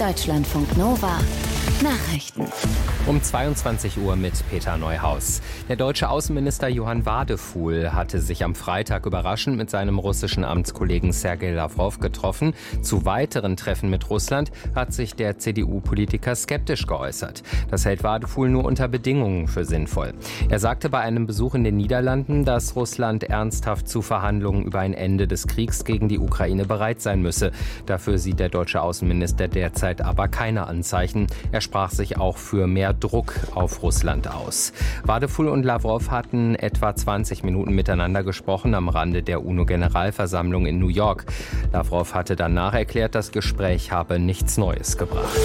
Deutschlandfunk Nova Nachrichten. Um 22 Uhr mit Peter Neuhaus. Der deutsche Außenminister Johann Wadefuhl hatte sich am Freitag überraschend mit seinem russischen Amtskollegen Sergei Lawrow getroffen. Zu weiteren Treffen mit Russland hat sich der CDU-Politiker skeptisch geäußert. Das hält Wadefuhl nur unter Bedingungen für sinnvoll. Er sagte bei einem Besuch in den Niederlanden, dass Russland ernsthaft zu Verhandlungen über ein Ende des Kriegs gegen die Ukraine bereit sein müsse. Dafür sieht der deutsche Außenminister derzeit aber keine Anzeichen. Er sprach sich auch für mehr Druck auf Russland aus. Wadefuhl und Lawrow hatten etwa 20 Minuten miteinander gesprochen am Rande der UNO-Generalversammlung in New York. Lawrow hatte danach erklärt, das Gespräch habe nichts Neues gebracht.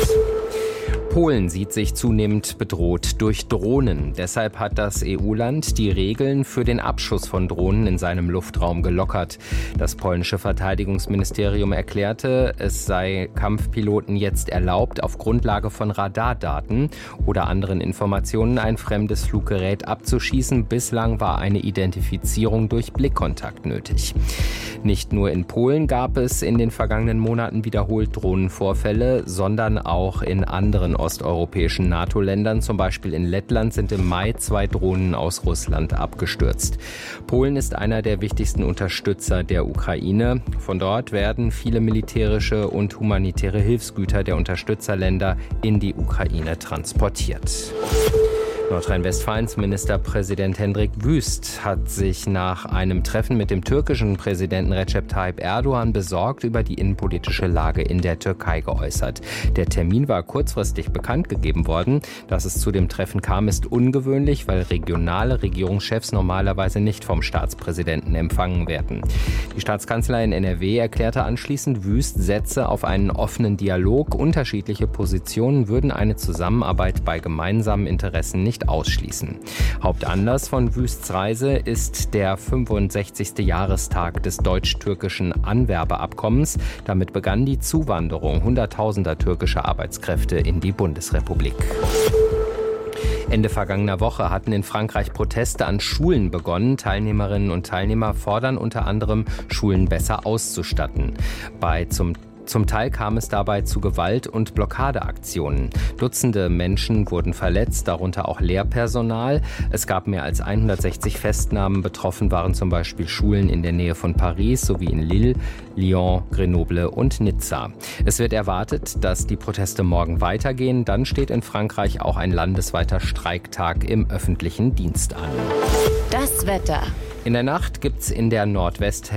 Polen sieht sich zunehmend bedroht durch Drohnen. Deshalb hat das EU-Land die Regeln für den Abschuss von Drohnen in seinem Luftraum gelockert. Das polnische Verteidigungsministerium erklärte, es sei Kampfpiloten jetzt erlaubt, auf Grundlage von Radardaten oder anderen Informationen ein fremdes Fluggerät abzuschießen. Bislang war eine Identifizierung durch Blickkontakt nötig. Nicht nur in Polen gab es in den vergangenen Monaten wiederholt Drohnenvorfälle, sondern auch in anderen osteuropäischen NATO-Ländern, zum Beispiel in Lettland, sind im Mai 2 Drohnen aus Russland abgestürzt. Polen ist einer der wichtigsten Unterstützer der Ukraine. Von dort werden viele militärische und humanitäre Hilfsgüter der Unterstützerländer in die Ukraine transportiert. Nordrhein-Westfalens Ministerpräsident Hendrik Wüst hat sich nach einem Treffen mit dem türkischen Präsidenten Recep Tayyip Erdogan besorgt über die innenpolitische Lage in der Türkei geäußert. Der Termin war kurzfristig bekannt gegeben worden. Dass es zu dem Treffen kam, ist ungewöhnlich, weil regionale Regierungschefs normalerweise nicht vom Staatspräsidenten empfangen werden. Die Staatskanzlerin NRW erklärte anschließend, Wüst setze auf einen offenen Dialog. Unterschiedliche Positionen würden eine Zusammenarbeit bei gemeinsamen Interessen nicht ausschließen. Hauptanlass von Wüsts Reise ist der 65. Jahrestag des deutsch-türkischen Anwerbeabkommens. Damit begann die Zuwanderung hunderttausender türkischer Arbeitskräfte in die Bundesrepublik. Ende vergangener Woche hatten in Frankreich Proteste an Schulen begonnen. Teilnehmerinnen und Teilnehmer fordern unter anderem, Schulen besser auszustatten. Zum Teil kam es dabei zu Gewalt- und Blockadeaktionen. Dutzende Menschen wurden verletzt, darunter auch Lehrpersonal. Es gab mehr als 160 Festnahmen. Betroffen waren zum Beispiel Schulen in der Nähe von Paris sowie in Lille, Lyon, Grenoble und Nizza. Es wird erwartet, dass die Proteste morgen weitergehen. Dann steht in Frankreich auch ein landesweiter Streiktag im öffentlichen Dienst an. Das Wetter. In der Nacht gibt's in der